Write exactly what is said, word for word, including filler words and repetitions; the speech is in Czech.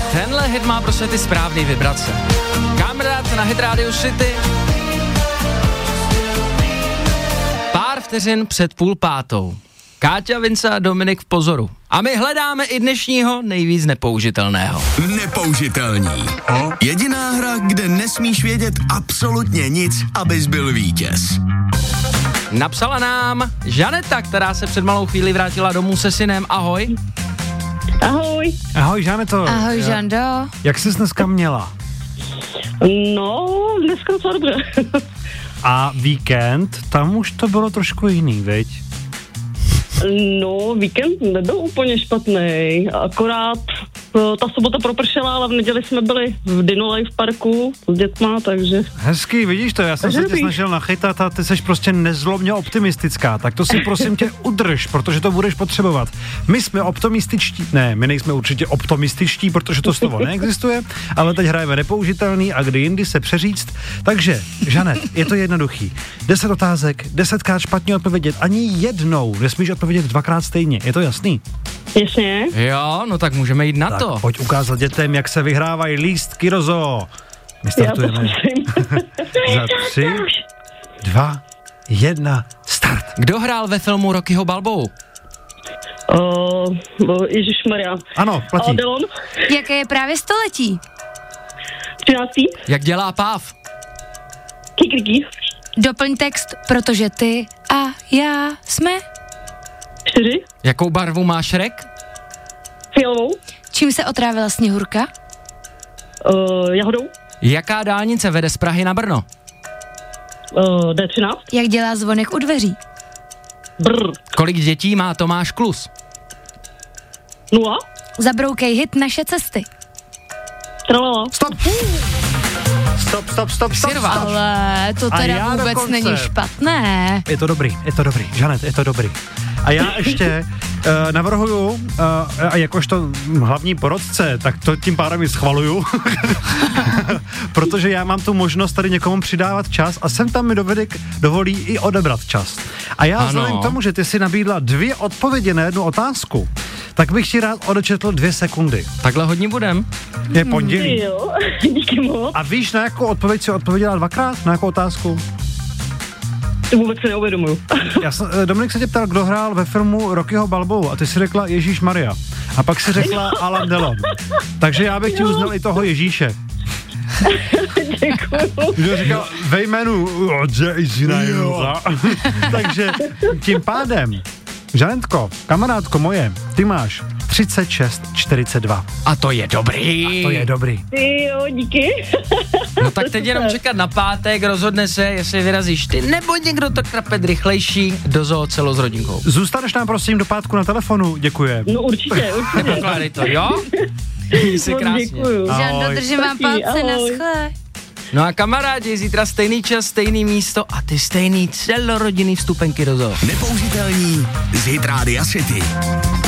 Tenhle hit má prostě ty správný vibrace. Kamarád na Hit Radio City. Pár vteřin před půl pátou. Káťa, Vince a Dominik v pozoru. A my hledáme i dnešního nejvíc nepoužitelného. Nepoužitelný. Jediná hra, kde nesmíš vědět absolutně nic, abys byl vítěz. Napsala nám Žaneta, která se před malou chvíli vrátila domů se synem. Ahoj. Ahoj. Ahoj, Žaneto. Ahoj, Žando. Jak jsi dneska měla? No, dneska docela dobře. A víkend, tam už to bylo trošku jiný, viď? No, víkend nebyl úplně špatný, akorát ta sobota propršela, ale v neděli jsme byli v Dino Life parku s dětma, takže... Hezký, vidíš to, já jsem se tě snažil nachytat a ty seš prostě nezlomně optimistická, tak to si prosím tě udrž, protože to budeš potřebovat. My jsme optimističtí, ne, my nejsme určitě optimističtí, protože to slovo neexistuje, ale teď hrajeme nepoužitelný a kdy jindy se přeříct. Takže, Žanet, je to jednoduchý. Deset otázek, desetkrát špatně odpovědět, ani jednou nesmíš odpovědět dvakrát stejně, je to jasný? Jasně. Jo, no tak můžeme jít na tak, to. Pojď ukázat dětem, jak se vyhrávají lístky do zoo. My startujeme. Za tři, dva, jedna, start. Kdo hrál ve filmu Rockyho Balboa? Uh, Ježišmarja. Ano, platí. Adelon. Jaké je právě století? třináctý. Jak dělá páv? Kikriki. Doplň text, protože ty a já jsme... čtyři. Jakou barvu má Šrek? Fialovou. Čím se otrávila Sněhurka? Uh, jahodou. Jaká dálnice vede z Prahy na Brno? Uh, D třináct. Jak dělá zvonek u dveří? Brr. Kolik dětí má Tomáš Klus? Nula. Zabroukej hit Naše cesty. Tralala. Stop. Stop, stop, stop, stop, stop. Ale to A teda já vůbec dokonce. není špatné. Je to dobrý, je to dobrý. Žanet, je to dobrý. A já ještě uh, navrhuju, uh, a jakožto hlavní porodce, tak to tím pádem i schvaluju, protože já mám tu možnost tady někomu přidávat čas a sem tam mi dovedek dovolí i odebrat čas. A já ano. vzhledem k tomu, že ty si nabídla dvě odpovědi na jednu otázku, tak bych ti rád odečetl dvě sekundy. Takhle hodně budem. Je pondělí. Jo, díky moc. A víš, na jakou odpověď si odpověděla dvakrát? Na jakou otázku? To vůbec se neuvědomuju. Já jsem, Dominik se tě ptal, kdo hrál ve filmu Rockyho Balboa a ty si řekla Ježíš Maria. A pak si řekla Alain Delon. Takže já bych ti uznal i toho Ježíše. Děkuju. Kdo říkal ve jménu Takže tím pádem, Žanetko, kamarádko moje, ty máš třicet šest čtyřicet dva. A to je dobrý. A to je dobrý. Ty jo, díky. No tak teď jenom čekat na pátek, rozhodne se, jestli vyrazíš ty, nebo někdo to krapet rychlejší do zoo celo s rodinkou. Zůstaneš nám prosím do pátku na telefonu, děkuji. No určitě, určitě. Pokládej to, jo? Měj se krásně. Děkuju. Žando, držím vám Taky, palce, ahoj. naschle. No a kamarádi, zítra stejný čas, stejný místo a ty stejný celorodinný vstupenky do zoo. Nepoužitelný z Hit Radio City.